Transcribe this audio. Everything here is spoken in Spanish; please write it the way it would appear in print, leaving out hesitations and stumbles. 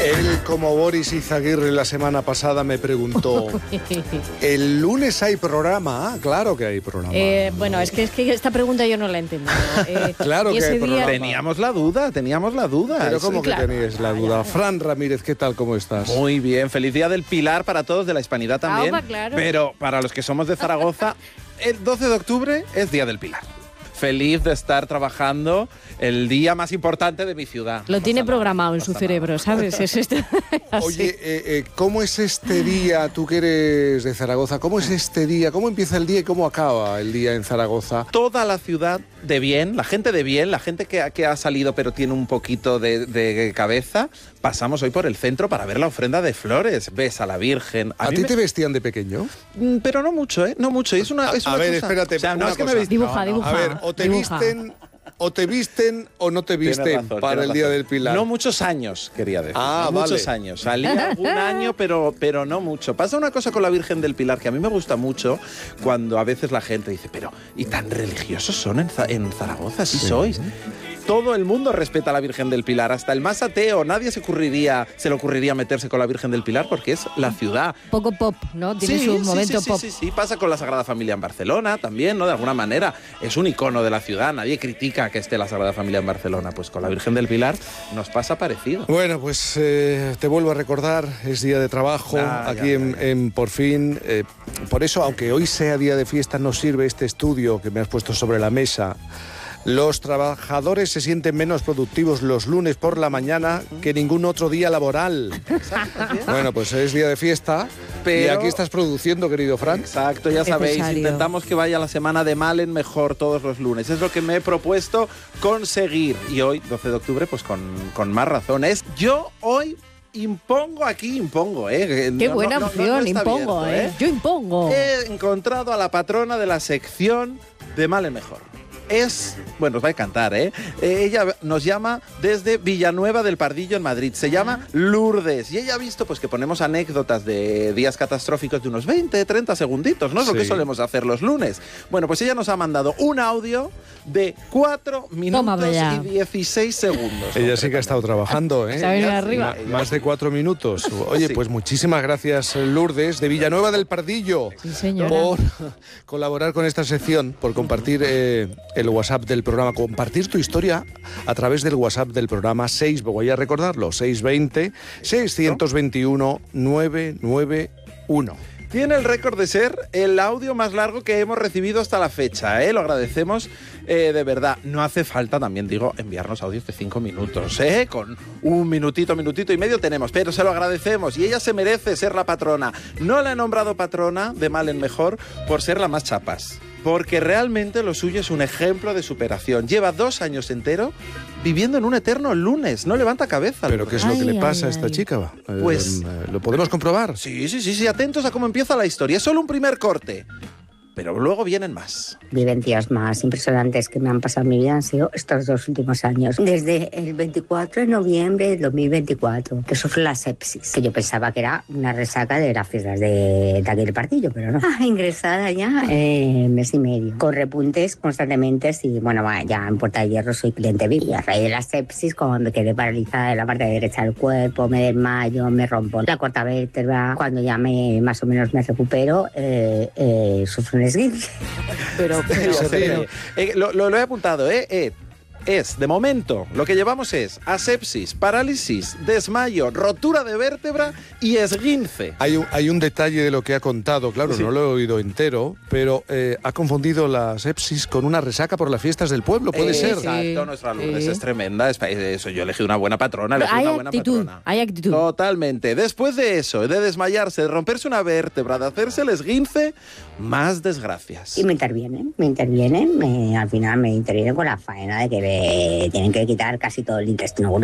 Él, como Boris Izaguirre la semana pasada, me preguntó, ¿el lunes hay programa? Ah, claro que hay programa. Bueno, es que esta pregunta yo no la he entendido. Claro que hay programa. Teníamos la duda. Pero ¿cómo que claro. teníais la duda? Fran Ramírez, ¿qué tal? ¿Cómo estás? Muy bien, feliz Día del Pilar para todos, de la Hispanidad también. Claro. Pero para los que somos de Zaragoza, el 12 de octubre es Día del Pilar. Feliz de estar trabajando el día más importante de mi ciudad. Lo tiene programado en su cerebro, ¿sabes? Es Oye, ¿cómo es este día, tú que eres de Zaragoza, cómo es este día, cómo empieza el día y cómo acaba el día en Zaragoza? Toda la ciudad de bien, la gente de bien, la gente que ha salido pero tiene un poquito de cabeza, pasamos hoy por el centro para ver la ofrenda de flores. Ves a la Virgen. ¿A ti te vestían de pequeño? Pero no mucho, ¿eh? No mucho. Es una A ver, cosa. espérate. O sea, no una es que me cosa. vestí. Dibuja. A ver, o te visten o no te Tienes visten razón, para el tienes Día razón. del Pilar. No muchos años, quería decir. Ah, no vale. muchos años. Salí algún año, pero no mucho. Pasa una cosa con la Virgen del Pilar que a mí me gusta mucho, cuando a veces la gente dice, pero ¿y tan religiosos son en Zaragoza? ¿Sí sois? Todo el mundo respeta a la Virgen del Pilar, hasta el más ateo. Nadie se le ocurriría meterse con la Virgen del Pilar porque es la ciudad. Poco pop, ¿no? Tiene su momento pop. Sí. Pasa con la Sagrada Familia en Barcelona también, ¿no? De alguna manera. Es un icono de la ciudad. Nadie critica que esté la Sagrada Familia en Barcelona. Pues con la Virgen del Pilar nos pasa parecido. Bueno, pues te vuelvo a recordar, es día de trabajo aquí en Por Fin. Por eso, aunque hoy sea día de fiesta, nos sirve este estudio que me has puesto sobre la mesa. Los trabajadores se sienten menos productivos los lunes por la mañana que ningún otro día laboral. Bueno, pues es día de fiesta, pero... y aquí estás produciendo, querido Fran. Exacto, ya sabéis, intentamos que vaya la semana de mal en mejor todos los lunes. Es lo que me he propuesto conseguir. Y hoy, 12 de octubre, pues con más razones. Yo hoy impongo, ¿eh? Qué buena opción, está impongo, abierto, ¿eh? Yo impongo. He encontrado a la patrona de la sección de mal en mejor. Bueno, os va a encantar, ¿eh? Ella nos llama desde Villanueva del Pardillo en Madrid. Se llama Lourdes. Y ella ha visto pues que ponemos anécdotas de días catastróficos de unos 20, 30 segunditos, ¿no? Es lo que solemos hacer los lunes. Bueno, pues ella nos ha mandado un audio de 4 minutos y 16 segundos. Ella sí que ha estado trabajando, ¿eh? Arriba. Más de 4 minutos. Oye, pues muchísimas gracias, Lourdes, de Villanueva del Pardillo, por colaborar con esta sección, por compartir el WhatsApp del programa, compartir tu historia a través del WhatsApp del programa. Voy a recordarlo, 620-621-991. Tiene el récord de ser el audio más largo que hemos recibido hasta la fecha, ¿eh? Lo agradecemos de verdad. No hace falta, también digo, enviarnos audios de 5 minutos, ¿eh? Con un minutito y medio tenemos, pero se lo agradecemos y ella se merece ser la patrona. No la he nombrado patrona de mal en mejor por ser la más chapas, porque realmente lo suyo es un ejemplo de superación. Lleva 2 años enteros viviendo en un eterno lunes. No levanta cabeza. ¿Pero qué es lo que le pasa a esta chica? Pues... ¿lo podemos comprobar? Sí. Atentos a cómo empieza la historia. Es solo un primer corte, pero luego vienen más. Vivencias más impresionantes que me han pasado en mi vida han sido estos 2 últimos años. Desde el 24 de noviembre del 2024, que sufro la sepsis, que yo pensaba que era una resaca de las fiestas de aquel partido, pero no. Ingresada ya mes y medio, con repuntes constantemente. Y bueno, ya en Puerta de Hierro soy cliente VIP. Y a raíz de la sepsis, como me quedé paralizada en la parte derecha del cuerpo, me desmayo, me rompo la cuarta vértebra. Cuando ya más o menos me recupero, sufro un esguince. Pero lo he apuntado, ¿eh? De momento, lo que llevamos es asepsis, parálisis, desmayo, rotura de vértebra y esguince. Hay un detalle de lo que ha contado, claro, no lo he oído entero, pero ha confundido la sepsis con una resaca por las fiestas del pueblo, ¿puede ser? Exacto, nuestra Lourdes es tremenda, eso, yo elegí una buena patrona, Hay actitud. Totalmente. Después de eso, de desmayarse, de romperse una vértebra, de hacerse el esguince, más desgracias. Y me intervienen, al final me intervienen con la faena de que tienen que quitar casi todo el intestino